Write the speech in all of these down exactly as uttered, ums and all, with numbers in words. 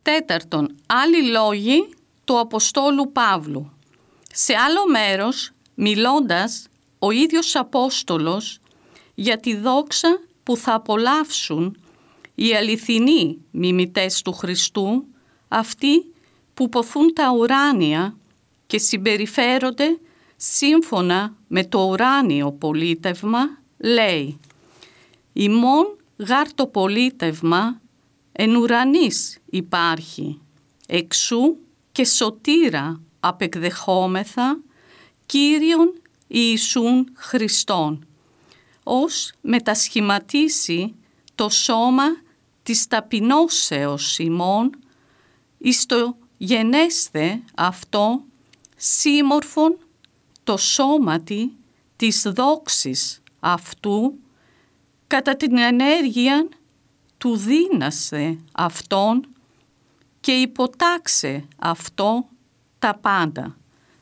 Τέταρτον, άλλοι λόγοι του Αποστόλου Παύλου. Σε άλλο μέρος, μιλώντας, ο ίδιος Απόστολος για τη δόξα που θα απολαύσουν οι αληθινοί μιμητές του Χριστού, αυτοί που ποθούν τα ουράνια και συμπεριφέρονται σύμφωνα με το ουράνιο πολίτευμα, λέει «Ημών γάρ το πολίτευμα εν ουρανής υπάρχει, εξού και σωτήρα απεκδεχόμεθα Κύριον Ιησούν Χριστόν, ως μετασχηματίσει το σώμα της ταπεινώσεως ημών, εις το γενέσθε αυτό σύμμορφον το σώματι της δόξης αυτού, κατά την ενέργεια του δύνασε αυτόν και υποτάξε αυτό τα πάντα».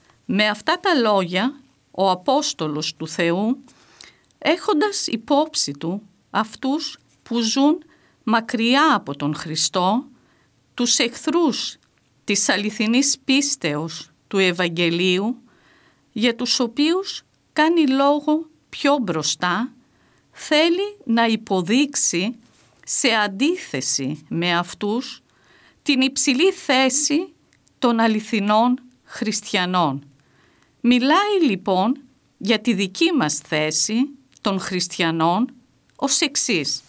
Με αυτά τα λόγια, ο Απόστολος του Θεού, έχοντας υπόψη του αυτούς που ζουν μακριά από τον Χριστό, τους εχθρούς της αληθινής πίστεως του Ευαγγελίου, για τους οποίους κάνει λόγο πιο μπροστά, θέλει να υποδείξει σε αντίθεση με αυτούς την υψηλή θέση των αληθινών χριστιανών. Μιλάει λοιπόν για τη δική μας θέση των χριστιανών ως εξής.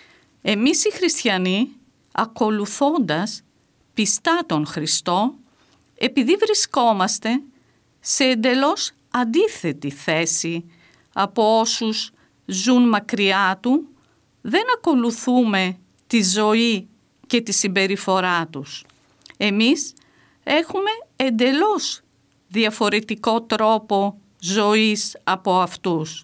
Εμείς οι χριστιανοί, ακολουθώντας πιστά τον Χριστό, επειδή βρισκόμαστε σε εντελώς αντίθετη θέση από όσους ζουν μακριά του, δεν ακολουθούμε τη ζωή και τη συμπεριφορά τους. Εμείς έχουμε εντελώς διαφορετικό τρόπο ζωής από αυτούς.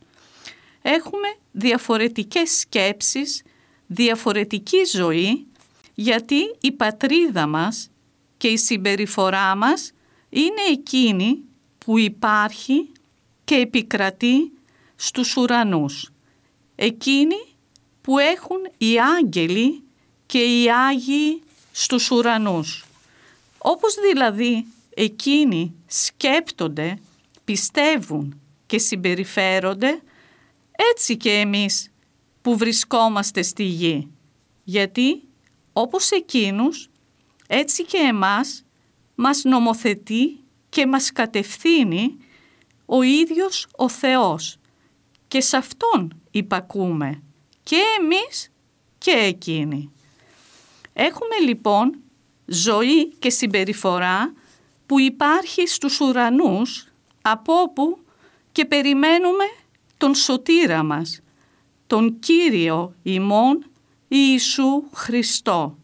Έχουμε διαφορετικές σκέψεις, διαφορετική ζωή, γιατί η πατρίδα μας και η συμπεριφορά μας είναι εκείνη που υπάρχει και επικρατεί στους ουρανούς. Εκείνοι που έχουν οι άγγελοι και οι Άγιοι στους ουρανούς. Όπως δηλαδή εκείνοι σκέπτονται, πιστεύουν και συμπεριφέρονται, έτσι και εμείς που βρισκόμαστε στη γη. Γιατί όπως εκείνους, έτσι και εμάς μας νομοθετεί και μας κατευθύνει ο ίδιος ο Θεός. Και σε Αυτόν υπακούμε και εμείς και εκείνοι. Έχουμε λοιπόν ζωή και συμπεριφορά που υπάρχει στους ουρανούς, από όπου και περιμένουμε τον σωτήρα μας, τον Κύριο ημών Ιησού Χριστό.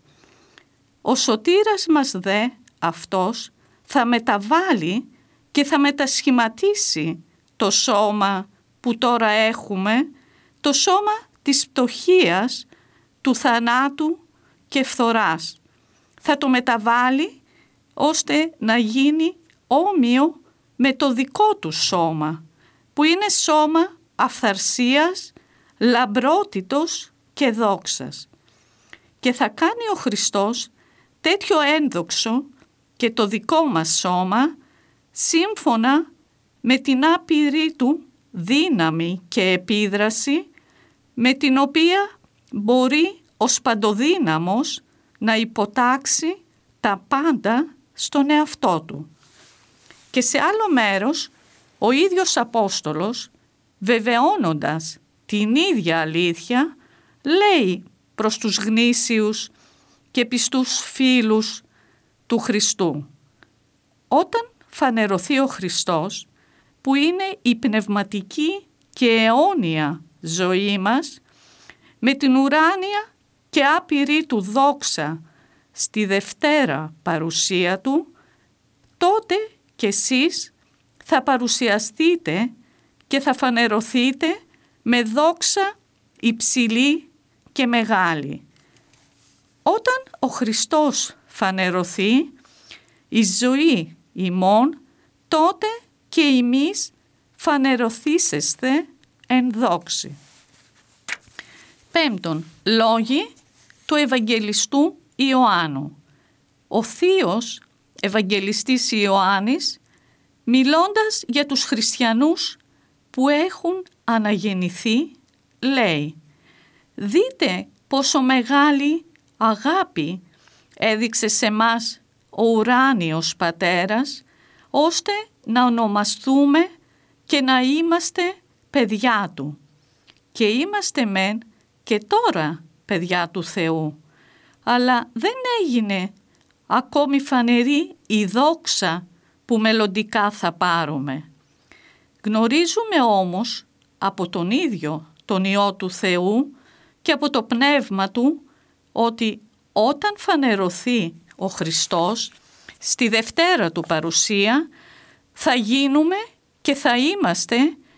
Ο σωτήρας μας δε αυτός θα μεταβάλει και θα μετασχηματίσει το σώμα που τώρα έχουμε, το σώμα της πτωχίας, του θανάτου και φθοράς. Θα το μεταβάλει ώστε να γίνει όμοιο με το δικό του σώμα, που είναι σώμα αυθαρσίας, λαμπρότητος και δόξας. Και θα κάνει ο Χριστός τέτοιο ένδοξο και το δικό μας σώμα, σύμφωνα με την άπειρη του δύναμη και επίδραση, με την οποία μπορεί ως παντοδύναμος να υποτάξει τα πάντα στον εαυτό του. Και σε άλλο μέρος, ο ίδιος Απόστολος, βεβαιώνοντας την ίδια αλήθεια, λέει προς τους γνήσιους και πιστούς φίλους του Χριστού: όταν φανερωθεί ο Χριστός, που είναι η πνευματική και αιώνια ζωή μας, με την ουράνια και άπειρη του δόξα στη Δευτέρα παρουσία του, τότε κι εσείς θα παρουσιαστείτε και θα φανερωθείτε με δόξα υψηλή και μεγάλη. Όταν ο Χριστός φανερωθεί, η ζωή ημών, τότε και εμείς φανερωθήσεστε εν δόξη. Πέμπτον, λόγοι του Ευαγγελιστού Ιωάννου. Ο θείος Ευαγγελιστής Ιωάννης, μιλώντας για τους χριστιανούς που έχουν αναγεννηθεί, λέει: «Δείτε πόσο μεγάλη αγάπη έδειξε σε μας ο ουράνιος Πατέρας, ώστε να ονομαστούμε και να είμαστε παιδιά Του. Και είμαστε μεν και τώρα παιδιά του Θεού, αλλά δεν έγινε ακόμη φανερή η δόξα που μελλοντικά θα πάρουμε. Γνωρίζουμε όμως από τον ίδιο τον Υιό του Θεού και από το Πνεύμα Του ότι όταν φανερωθεί ο Χριστός στη Δευτέρα Του παρουσία θα γίνουμε και θα είμαστε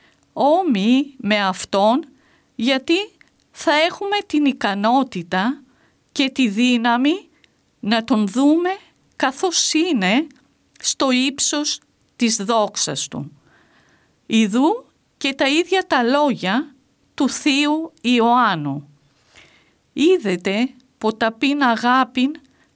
όμοιοι με Αυτόν, γιατί θα έχουμε την ικανότητα και τη δύναμη να Τον δούμε καθώς είναι στο ύψος της δόξας Του. Ιδού και τα ίδια τα λόγια του Θείου Ιωάννου. «Είδετε ποταπήν αγάπην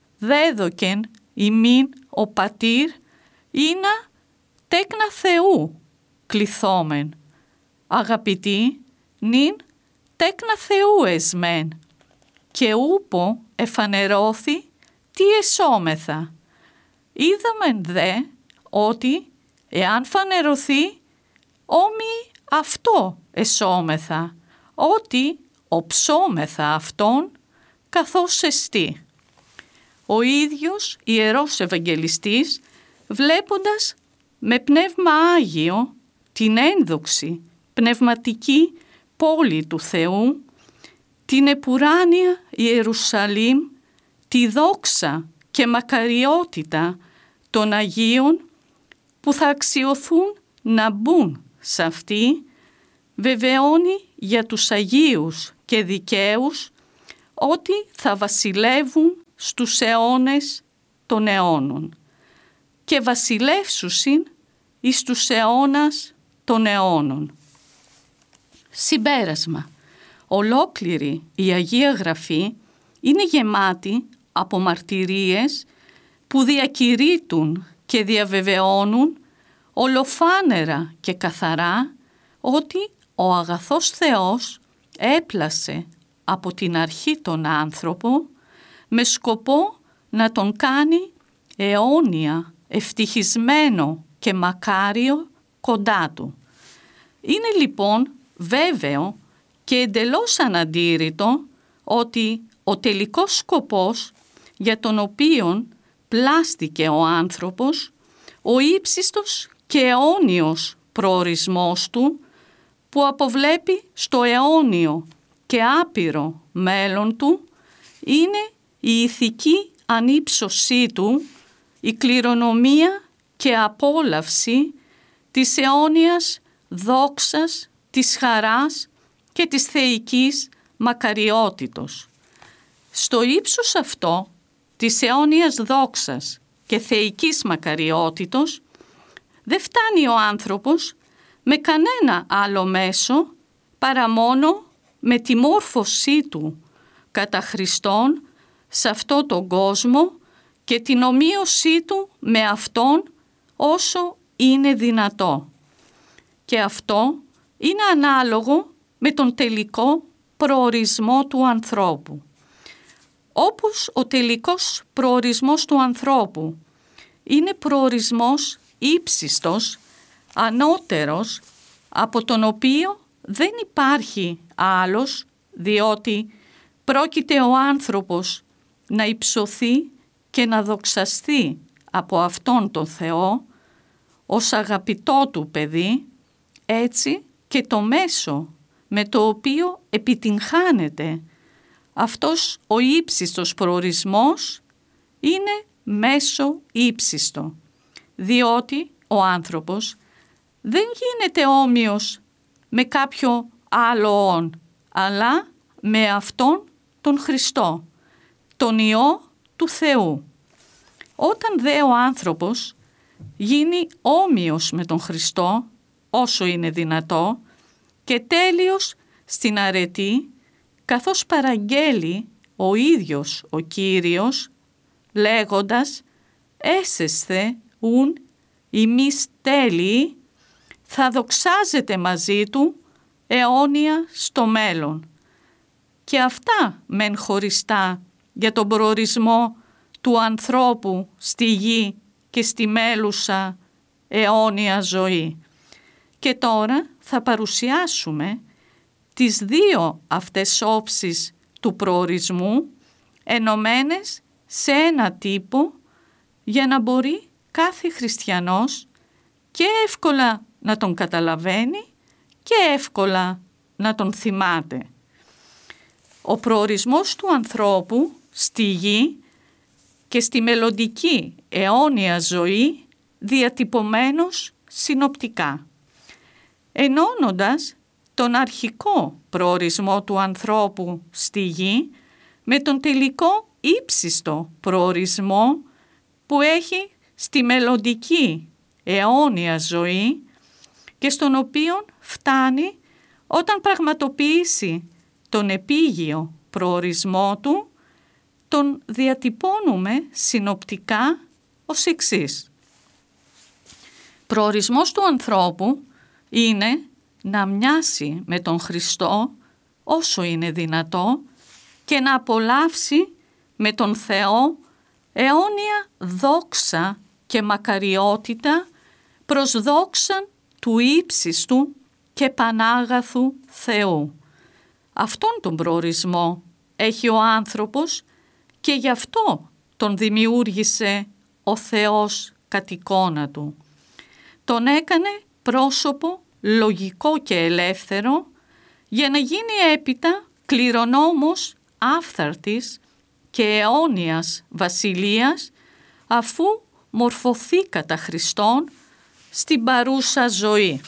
δέδοκεν ημίν ο Πατήρ, ήνα τέκνα Θεού κληθόμεν. Αγαπητοί, νυν τέκνα Θεού εσμέν. Και ούπο εφανερώθη τι εσώμεθα. Είδαμεν δε ότι εάν φανερωθεί όμοιοι αυτό εσώμεθα, ότι οψώμεθα αυτόν καθώς εστί». Ο ίδιος Ιερός Ευαγγελιστής, βλέποντας με πνεύμα Άγιο την ένδοξη πνευματική πόλη του Θεού, την επουράνια Ιερουσαλήμ, τη δόξα και μακαριότητα των Αγίων που θα αξιωθούν να μπουν σε αυτή, βεβαιώνει για τους Αγίους και δικαίους ότι θα βασιλεύουν στους αιώνες των αιώνων και βασιλεύσουσιν εις τους αιώνας των αιώνων. Συμπέρασμα. Ολόκληρη η Αγία Γραφή είναι γεμάτη από μαρτυρίες που διακηρύττουν και διαβεβαιώνουν ολοφάνερα και καθαρά ότι ο αγαθός Θεός έπλασε από την αρχή τον άνθρωπο με σκοπό να τον κάνει αιώνια, ευτυχισμένο και μακάριο κοντά Του. Είναι λοιπόν βέβαιο και εντελώς αναντήρητο ότι ο τελικός σκοπός για τον οποίον πλάστηκε ο άνθρωπος, ο ύψιστος και αιώνιος προορισμός του, που αποβλέπει στο αιώνιο και άπειρο μέλλον του, είναι η ηθική ανύψωσή του, η κληρονομία και απόλαυση της αιώνιας δόξας, της χαράς και της θεϊκής μακαριότητος. Στο ύψος αυτό της αιώνιας δόξας και θεϊκής μακαριότητος δεν φτάνει ο άνθρωπος με κανένα άλλο μέσο παρά μόνο με τη μόρφωσή του κατά Χριστόν σε αυτό τον κόσμο και την ομοίωσή του με Αυτόν όσο είναι δυνατό. Και αυτό είναι ανάλογο με τον τελικό προορισμό του ανθρώπου. Όπως ο τελικός προορισμός του ανθρώπου είναι προορισμός ύψιστος, ανώτερος, από τον οποίο δεν υπάρχει άλλος, διότι πρόκειται ο άνθρωπος να υψωθεί και να δοξαστεί από Αυτόν τον Θεό, ως αγαπητό Του παιδί, έτσι και το μέσο με το οποίο επιτυγχάνεται αυτός ο ύψιστος προορισμός είναι μέσο ύψιστο, διότι ο άνθρωπος δεν γίνεται όμοιος με κάποιο άλλο όν, αλλά με Αυτόν τον Χριστό, τον Υιό του Θεού. Όταν δε ο άνθρωπος γίνει όμοιος με τον Χριστό, όσο είναι δυνατό, και τέλειος στην αρετή, καθώς παραγγέλει ο ίδιος ο Κύριος, λέγοντας «έσεσθε ουν ημείς τέλειοι», θα δοξάζεται μαζί του αιώνια στο μέλλον. Και αυτά μεν χωριστά για τον προορισμό του ανθρώπου στη γη και στη μέλουσα αιώνια ζωή. Και τώρα θα παρουσιάσουμε τις δύο αυτές όψεις του προορισμού ενωμένες σε ένα τύπο για να μπορεί κάθε χριστιανός και εύκολα να τον καταλαβαίνει και εύκολα να τον θυμάται. Ο προορισμός του ανθρώπου στη γη και στη μελλοντική αιώνια ζωή διατυπωμένος συνοπτικά, ενώνοντας τον αρχικό προορισμό του ανθρώπου στη γη με τον τελικό ύψιστο προορισμό που έχει στη μελλοντική αιώνια ζωή και στον οποίο φτάνει όταν πραγματοποιήσει τον επίγειο προορισμό του, τον διατυπώνουμε συνοπτικά ως εξής. Προορισμός του ανθρώπου είναι να μοιάσει με τον Χριστό όσο είναι δυνατό και να απολαύσει με τον Θεό αιώνια δόξα και μακαριότητα προς δόξαν του ύψιστου και πανάγαθου Θεού. Αυτόν τον προορισμό έχει ο άνθρωπος και γι' αυτό τον δημιούργησε ο Θεός κατ' εικόνα του. Τον έκανε πρόσωπο λογικό και ελεύθερο για να γίνει έπειτα κληρονόμος άφθαρτης και αιώνιας βασιλείας αφού μορφωθεί κατά Χριστόν στην παρούσα ζωή.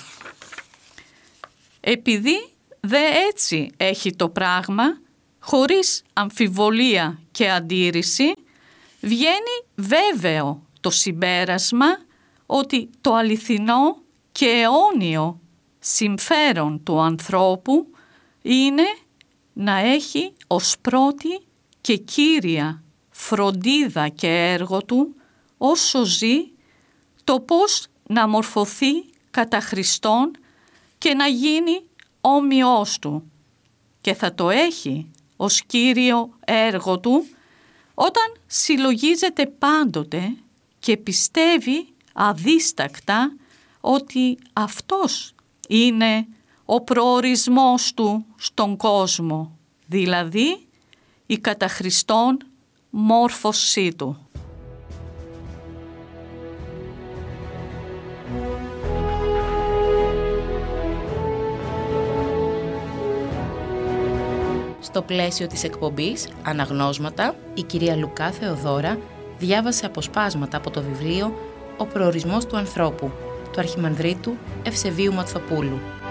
Επειδή δε έτσι έχει το πράγμα, χωρίς αμφιβολία και αντίρρηση, βγαίνει βέβαιο το συμπέρασμα ότι το αληθινό και αιώνιο συμφέρον του ανθρώπου είναι να έχει ως πρώτη και κύρια φροντίδα και έργο του όσο ζει το πώς να μορφωθεί κατά Χριστόν και να γίνει όμοιός του, και θα το έχει ως κύριο έργο του όταν συλλογίζεται πάντοτε και πιστεύει αδίστακτα ότι αυτός είναι ο προορισμός του στον κόσμο, δηλαδή η κατά Χριστόν μόρφωσή του. Στο πλαίσιο της εκπομπής «Αναγνώσματα», η κυρία Λουκά Θεοδώρα διάβασε αποσπάσματα από το βιβλίο «Ο προορισμός του ανθρώπου» του Αρχιμανδρίτου Ευσεβίου Ματθοπούλου.